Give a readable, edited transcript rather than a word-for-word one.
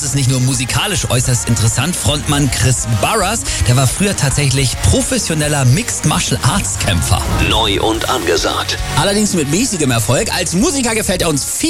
ist nicht nur musikalisch äußerst interessant. Frontmann Chris Burrers, der war früher tatsächlich professioneller Mixed Martial Arts Kämpfer. Neu und angesagt. Allerdings mit mäßigem Erfolg. Als Musiker gefällt er uns viel